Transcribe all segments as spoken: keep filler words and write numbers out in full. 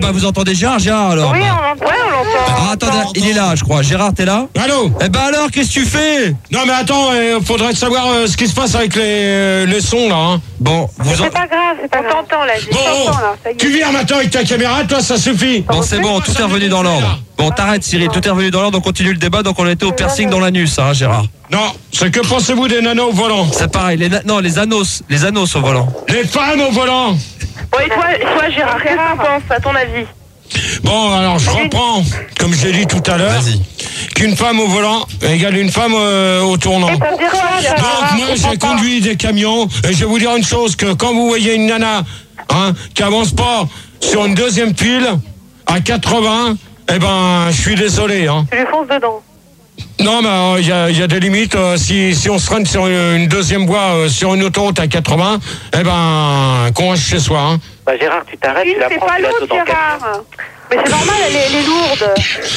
bah vous entendez Gérard, Gérard alors. Oui, on l'entend. Ouais, on l'entend. Ah, attendez, il est là, je crois. Gérard, t'es là? Allô? Eh ben alors, qu'est-ce que tu fais? Non mais attends, il euh, faudrait savoir euh, ce qui se passe avec les, euh, les sons là. Hein. Bon, vous C'est en... pas grave, c'est pas grave. On t'entend là, j'ai bon, t'entends là, ça y est. Tu viens maintenant avec ta caméra, toi ça suffit. Bon, c'est bon, tout est revenu dans l'ordre. Bon, t'arrêtes Cyril, tout est revenu dans l'ordre, on continue le débat, donc on était au piercing dans l'anus, hein, Gérard. Non, c'est que pensez-vous des nanos au volant? C'est pareil, les na... non, les anos, les anos au volant. Les femmes au volant. Bon, et toi, toi Gérard, qu'est-ce que tu penses, à ton avis? Bon, alors je reprends, comme je l'ai dit tout à l'heure, qu'une femme au volant égale une femme euh, au tournant. Et ça veut dire quoi, Gérard? Donc moi j'ai conduit des camions, et je vais vous dire une chose, que quand vous voyez une nana hein, qui avance pas sur une deuxième file à quatre-vingts, eh ben je suis désolé. Hein. Tu lui fonces dedans. Non, mais il euh, y, y a des limites. Euh, si, si on se traîne sur une, une deuxième voie, euh, sur une autoroute à quatre-vingts, eh ben, qu'on reste chez soi. Hein. Bah Gérard, tu t'arrêtes, Oui, tu la c'est prends, pas tu la l'autre, sautes dans le Gérard. camion. Mais c'est normal, elle est, elle est lourde.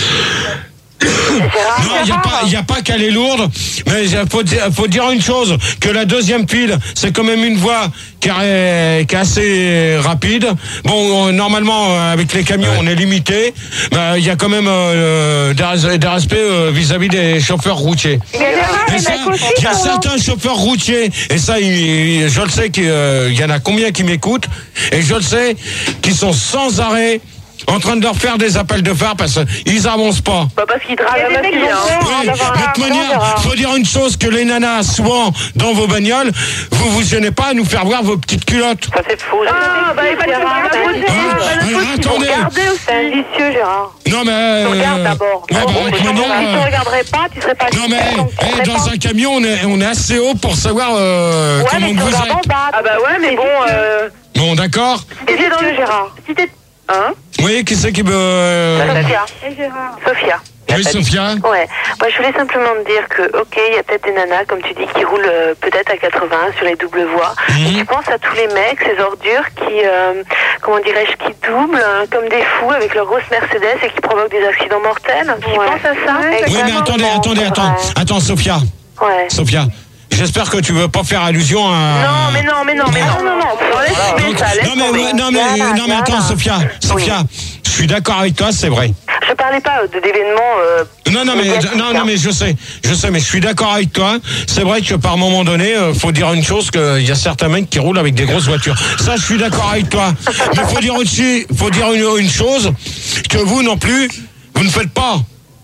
Gérard, Non, il n'y a pas, il y a pas qu'elle est lourde, mais il faut, dire- faut dire une chose, que la deuxième pile, c'est quand même une voie qui est, qui est assez rapide. Bon, euh, normalement, euh, avec les camions, on est limité, mais il y a quand même euh, des, des respects euh, vis-à-vis des chauffeurs routiers. Mais Gérard, Et elle ça, a aussi, il y a son nom. certains chauffeurs routiers, et ça, il- je le sais qu'il euh, y en a combien qui m'écoutent, et je le sais, qui sont sans arrêt en train de leur faire des appels de phare parce qu'ils avancent pas. Bah parce qu'il drague la fille, hein. Oui, de toute manière, faut dire une chose, que les nanas, souvent, dans vos bagnoles, vous vous gênez pas à nous faire voir vos petites culottes. Ça c'est faux. Ah, bah il va le faire la faute, Gérard. Hein, alors, attendez. Regardez aussi. C'est un vicieux, Gérard. Non mais... euh, Tu regardes d'abord. ouais, bah, de toute manière, Si tu euh, regarderais pas, tu serais pas... non mais, eh, dans un camion, on est, on est assez haut pour savoir euh, Ouais, comment mais tu vous regardes en êtes. bas. Ah bah ouais, mais bon... euh... Bon, d'accord. Si t'es dans le... Gérard. Si t'es... Hein? Oui, qui c'est qui veut... euh, Sophia. Et Gérard. Sophia. Oui, Sophia. Ouais, moi je voulais simplement te dire que, ok, il y a peut-être des nanas, comme tu dis, qui roulent euh, peut-être à quatre-vingts sur les doubles voies. Mhm. Et tu penses à tous les mecs, ces ordures qui, euh, comment dirais-je, qui doublent hein, comme des fous avec leur grosse Mercedes et qui provoquent des accidents mortels. Tu Ouais. penses à ça? Ouais, Oui, mais Vraiment, attendez, bon, attendez, c'est attends. vrai. Attends, Sophia. Ouais. Sophia. J'espère que tu veux pas faire allusion à... Non, mais non, mais non, mais non, non, non, non, laisse tomber Donc, ça, laisse non, mais, tomber. ouais, non, mais, Voilà, non, mais attends, voilà. Sophia, Sophia, je suis d'accord avec toi, c'est vrai. Je parlais pas euh, de- d'événements... Euh, Non, non, mais, médiatiques, non, non, hein. mais je sais, je sais, mais je suis d'accord avec toi. C'est vrai que par moment donné, euh, faut dire une chose, qu'il y a certains mecs qui roulent avec des grosses voitures. Ça, je suis d'accord avec toi. Mais faut dire aussi, faut dire une, une chose, que vous non plus, vous ne faites pas.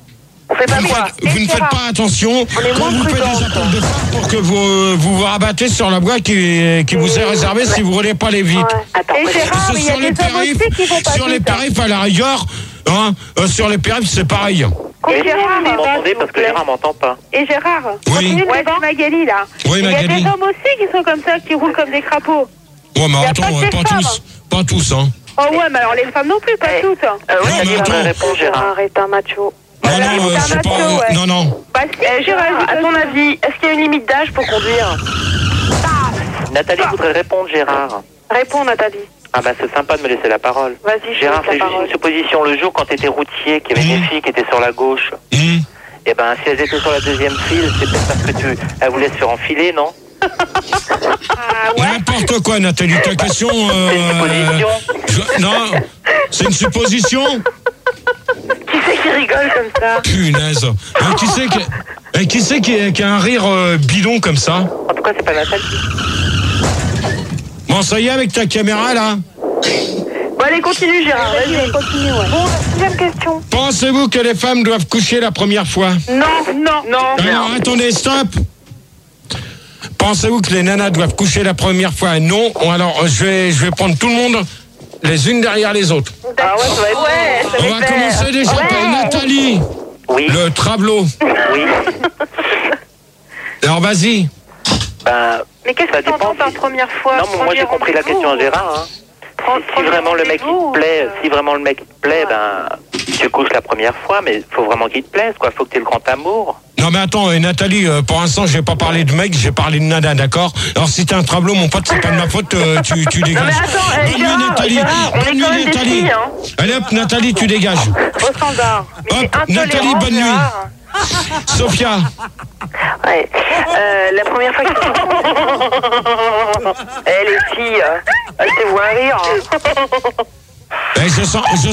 On fait pas Vous ne quoi? faites, vous ne faites pas attention On est quand moins vous faites prudents. des appels de phare pour que vous euh, vous, vous rabattez sur la voie qui, qui vous est réservée si vous roulez pas les vite. Ouais. Attends, Et moi, Gérard, Parce que mais il y a sur les des hommes périphes, aussi qui vont pas sur les vite, hein. périphes à la rigueur, hein, euh, sur les périphes c'est pareil. Et Gérard, Vous mais m'entendez parce que Gérard m'entend pas. Et Gérard, Oui. continue le débat. Magali, là. Oui, Il y a Magali. des hommes aussi qui sont comme ça, qui roulent comme des crapauds. Ouais, mais Y a attends, pas que ouais, des pas femmes. tous, pas tous, hein. Oh ouais, mais alors les femmes non plus, pas Ouais. toutes. Euh, ouais, Non, t'as mais dit, attends. on Réponds, Gérard. Arrête un macho. Non, Voilà, non, euh, c'est un c'est pas, macho, euh, ouais. non, non. Bah si, Eh, Gérard, à ton avis, est-ce qu'il y a une limite d'âge pour conduire? Nathalie voudrait répondre, Gérard. Réponds, Nathalie. Ah bah c'est sympa de me laisser la parole. Vas-y, je Gérard, te laisse c'est la juste parole. une supposition. Le jour quand tu étais routier, qu'il y avait Mmh. des filles qui étaient sur la gauche, Hum. et ben si elles étaient sur la deuxième file, c'est peut-être parce que tu elles voulaient se faire enfiler, non? Ah ouais. N'importe quoi, Nathalie, ta question... euh, C'est une supposition. je- non, c'est une supposition. Qui c'est qui rigole comme ça? Punaise. Hein, qui c'est qui, hein, qui, c'est qui, qui a un rire euh, bidon comme ça? En tout cas, c'est pas Nathalie. Bon, ça y est, avec ta caméra, là. Bon, allez, continue, Gérard. Vas-y, continue, ouais. Bon, deuxième question. Pensez-vous que les femmes doivent coucher la première fois? Non, non, non. Alors, attendez, stop. Pensez-vous que les nanas doivent coucher la première fois? Non. Bon, alors, je vais, je vais prendre tout le monde les unes derrière les autres. Ah ouais, ça va être... Ouais, ça On va va être faire. commencer déjà Ouais. par Nathalie, Oui, le travelot. oui. Alors, vas-y. Ben, Mais qu'est-ce Ça que t'entends dépend par si- première fois? non, mais moi j'ai Premier compris la rendez-vous, question à ou- Gérard. Hein. Pre- Si premier vraiment le mec il rendez-vous, te plaît, euh, si vraiment le mec il te plaît, ben tu couches la première fois, mais faut vraiment qu'il te plaise, quoi. Faut que tu aies le grand amour. Non mais attends, euh, Nathalie, euh, pour l'instant j'ai pas parlé de mec, j'ai parlé de nana, d'accord? Alors si t'es un travelot, mon pote, c'est pas de ma faute, euh, tu, tu dégages. Non mais attends, euh, Bonne nuit Gérard, Nathalie, Gérard, on est bonne quand nuit même des Nathalie. filles, hein. Allez hop, Nathalie, tu dégages. Au standard. Mais Hop, c'est Nathalie, intolérant, bonne nuit. Gérard. Sophia, Ouais. Euh, la première fois que... Eh, les filles, euh, elles te voient rire. hein. eh, je sens, je